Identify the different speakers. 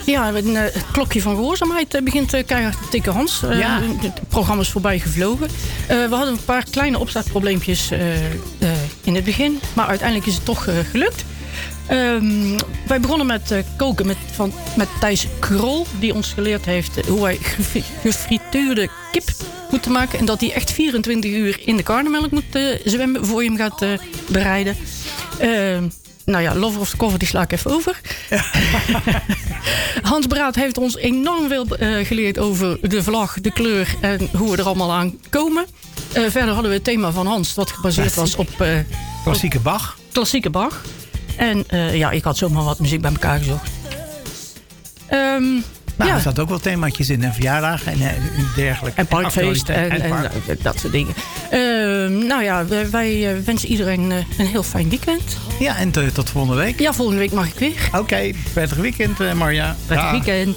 Speaker 1: Ja, het klokje van gehoorzaamheid begint keihard te tikken, Hans. Het programma is voorbij gevlogen. We hadden een paar kleine opstartprobleempjes in het begin. Maar uiteindelijk is het toch gelukt. Wij begonnen met koken met Thijs Krol. Die ons geleerd heeft hoe wij gefrituurde kip moeten maken. En dat die echt 24 uur in de karnemelk moet zwemmen voor je hem gaat bereiden. Lover of the cover, die sla ik even over. Ja. Hans Braat heeft ons enorm veel geleerd over de vlag, de kleur en hoe we er allemaal aan komen. Verder hadden we het thema van Hans, dat gebaseerd was op...
Speaker 2: klassieke Bach.
Speaker 1: Klassieke Bach. En ik had zomaar wat muziek bij elkaar gezocht.
Speaker 2: Er zaten ook wel themaatjes in. En verjaardagen en dergelijke.
Speaker 1: En parkfeest en dat soort dingen. Wij wensen iedereen een heel fijn weekend.
Speaker 2: Ja, en tot volgende week.
Speaker 1: Ja, volgende week mag ik weer.
Speaker 2: Oké, prettig weekend, Marja.
Speaker 1: Prettig weekend.